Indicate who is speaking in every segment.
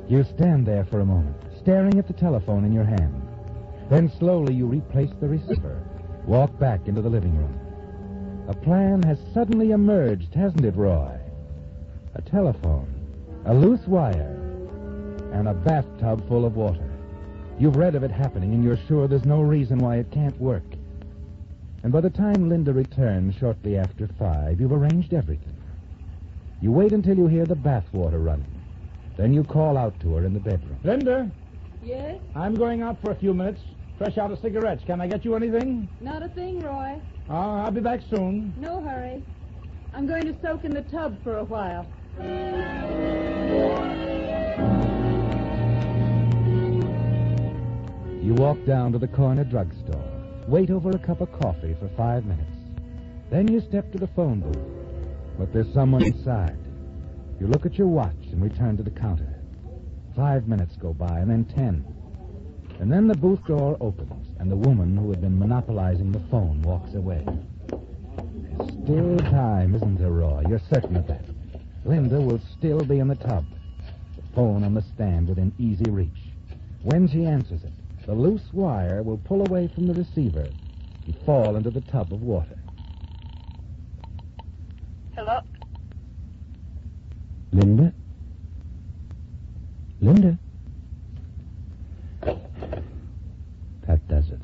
Speaker 1: You stand there for a moment, staring at the telephone in your hand. Then slowly you replace the receiver, walk back into the living room. A plan has suddenly emerged, hasn't it, Roy? A telephone, a loose wire, and a bathtub full of water. You've read of it happening, and you're sure there's no reason why it can't work. And by the time Linda returns shortly after 5, you've arranged everything. You wait until you hear the bathwater running. Then you call out to her in the bedroom.
Speaker 2: Linda?
Speaker 3: Yes?
Speaker 2: I'm going out for a few minutes. Fresh out of cigarettes. Can I get you anything?
Speaker 3: Not a thing, Roy.
Speaker 2: I'll be back soon.
Speaker 3: No hurry. I'm going to soak in the tub for a while.
Speaker 1: You walk down to the corner drugstore, wait over a cup of coffee for 5 minutes. Then you step to the phone booth, but there's someone inside. You look at your watch and return to the counter. 5 minutes go by, and then 10. And then the booth door opens, and the woman who had been monopolizing the phone walks away. Still time, isn't there, Roy? You're certain of that. Linda will still be in the tub. The phone on the stand within easy reach. When she answers it, the loose wire will pull away from the receiver and fall into the tub of water.
Speaker 4: Hello?
Speaker 1: Linda? Linda? That does it.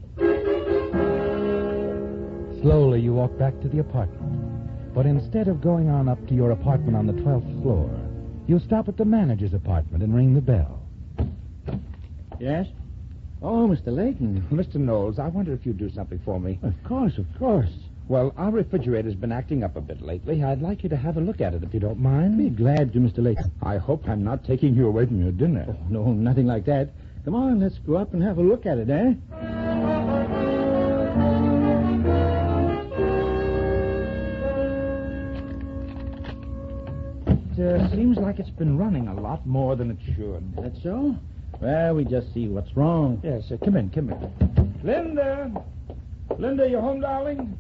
Speaker 1: Slowly you walk back to the apartment. But instead of going on up to your apartment on the 12th floor, you stop at the manager's apartment and ring the bell.
Speaker 5: Yes? Oh, Mr. Layton.
Speaker 2: Mr. Knowles, I wonder if you'd do something for me.
Speaker 5: Of course.
Speaker 2: Well, our refrigerator's been acting up a bit lately. I'd like you to have a look at it, if you don't mind.
Speaker 5: Be glad to, Mr. Layton.
Speaker 2: I hope I'm not taking you away from your dinner.
Speaker 5: Oh, no, nothing like that. Come on, let's go up and have a look at it, eh?
Speaker 2: It seems like it's been running a lot more than it should.
Speaker 5: That's so? Well, we just see what's wrong.
Speaker 2: Yes, come in. Linda! Linda, you home, darling?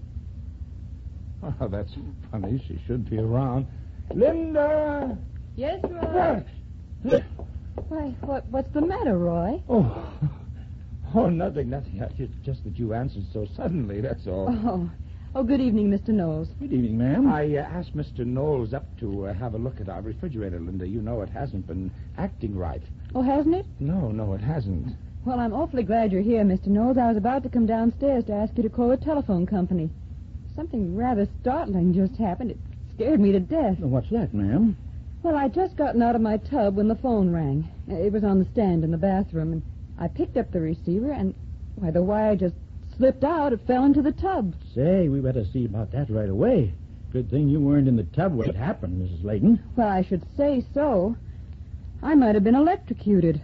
Speaker 2: Oh, that's funny. She should be around. Linda!
Speaker 3: Yes, Roy? Why, what's the matter, Roy?
Speaker 2: Oh, nothing. It's just that you answered so suddenly, that's all.
Speaker 3: Oh, good evening, Mr. Knowles.
Speaker 5: Good evening, ma'am.
Speaker 2: I asked Mr. Knowles up to have a look at our refrigerator, Linda. You know it hasn't been acting right.
Speaker 3: Oh, hasn't it?
Speaker 2: No, it hasn't.
Speaker 3: Well, I'm awfully glad you're here, Mr. Knowles. I was about to come downstairs to ask you to call a telephone company. Something rather startling just happened. It scared me to death.
Speaker 5: What's that, ma'am?
Speaker 3: Well, I'd just gotten out of my tub when the phone rang. It was on the stand in the bathroom, and I picked up the receiver, and, why, the wire just slipped out. It fell into the tub.
Speaker 5: Say, we better see about that right away. Good thing you weren't in the tub when it happened, Mrs. Layton.
Speaker 3: Well, I should say so. I might have been electrocuted.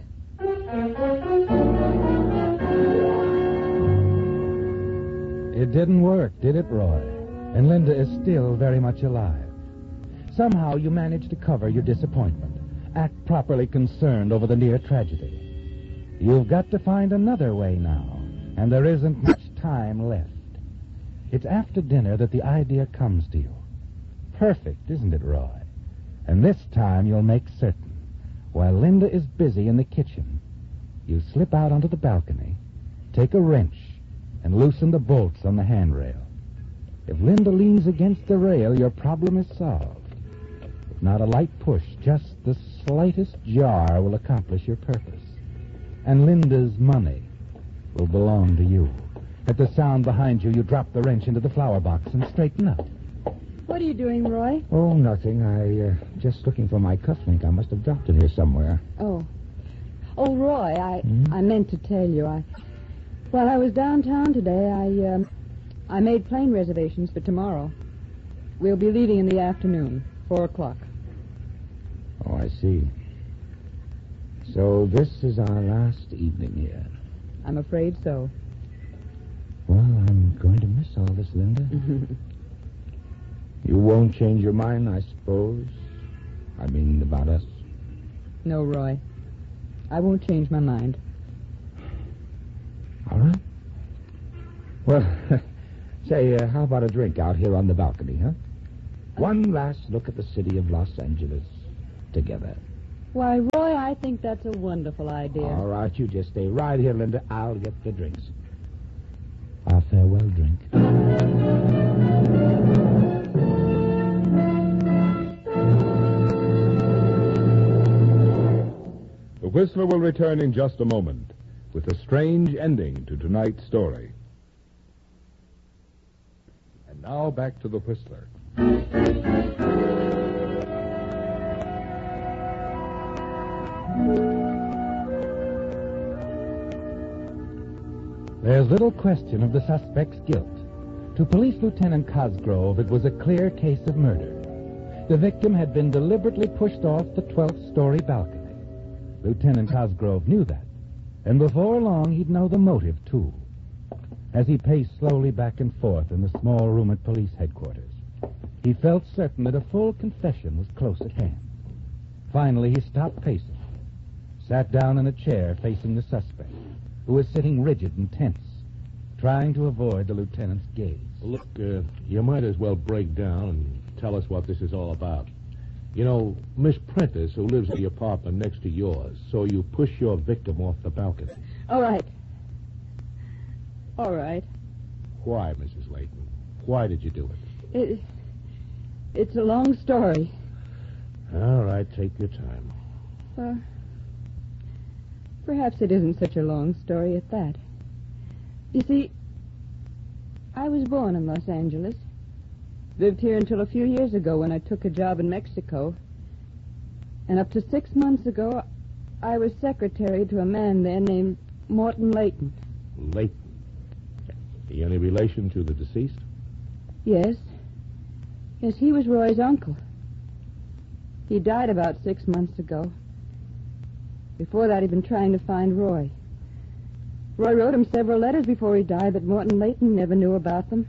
Speaker 1: It didn't work, did it, Roy? And Linda is still very much alive. Somehow you managed to cover your disappointment, act properly concerned over the near tragedy. You've got to find another way now, and there isn't much time left. It's after dinner that the idea comes to you. Perfect, isn't it, Roy? And this time you'll make certain. While Linda is busy in the kitchen, you slip out onto the balcony, take a wrench, and loosen the bolts on the handrail. If Linda leans against the rail, your problem is solved. If not a light push, just the slightest jar will accomplish your purpose. And Linda's money will belong to you. At the sound behind you, you drop the wrench into the flower box and straighten up.
Speaker 3: What are you doing, Roy?
Speaker 2: Oh, nothing. I just looking for my cufflink. I must have dropped it here somewhere.
Speaker 3: Oh, Roy, I meant to tell you. While I was downtown today, I made plane reservations for tomorrow. We'll be leaving in the afternoon, 4:00.
Speaker 2: Oh, I see. So this is our last evening here.
Speaker 3: I'm afraid so.
Speaker 2: Well, I'm going to miss all this, Linda. You won't change your mind, I suppose? I mean, about us?
Speaker 3: No, Roy. I won't change my mind.
Speaker 2: All right. Well, say, how about a drink out here on the balcony, huh? One last look at the city of Los Angeles together.
Speaker 3: Why, Roy, I think that's a wonderful idea.
Speaker 2: All right, you just stay right here, Linda. I'll get the drinks. Our farewell drink.
Speaker 4: The Whistler will return in just a moment with a strange ending to tonight's story. And now back to the Whistler.
Speaker 1: There's little question of the suspect's guilt. To Police Lieutenant Cosgrove, it was a clear case of murder. The victim had been deliberately pushed off the 12th-story balcony. Lieutenant Cosgrove knew that, and before long he'd know the motive, too. As he paced slowly back and forth in the small room at police headquarters, he felt certain that a full confession was close at hand. Finally, he stopped pacing, sat down in a chair facing the suspect, who was sitting rigid and tense, trying to avoid the lieutenant's gaze.
Speaker 6: Look, you might as well break down and tell us what this is all about. You know, Miss Prentice, who lives in the apartment next to yours, so you push your victim off the balcony.
Speaker 3: All right. All right.
Speaker 6: Why, Mrs. Layton? Why did you do it?
Speaker 3: It's a long story.
Speaker 6: All right, take your time.
Speaker 3: Well, perhaps it isn't such a long story at that. You see, I was born in Los Angeles. Lived here until a few years ago when I took a job in Mexico. And up to 6 months ago, I was secretary to a man there named Morton Layton.
Speaker 6: Layton? He any relation to the deceased?
Speaker 3: Yes. Yes, he was Roy's uncle. He died about 6 months ago. Before that, he'd been trying to find Roy. Roy wrote him several letters before he died, but Morton Layton never knew about them.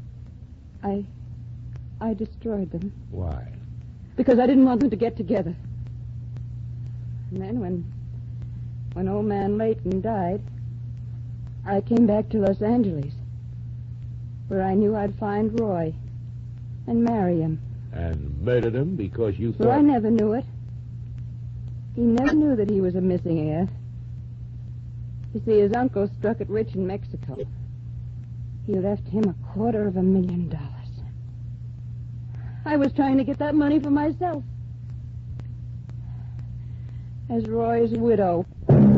Speaker 3: I destroyed them.
Speaker 6: Why?
Speaker 3: Because I didn't want them to get together. And then when old man Layton died, I came back to Los Angeles, where I knew I'd find Roy and marry him.
Speaker 6: And murdered him because you thought...
Speaker 3: Roy never knew it. He never knew that he was a missing heir. You see, his uncle struck it rich in Mexico. He left him $250,000. I was trying to get that money for myself. As Roy's widow.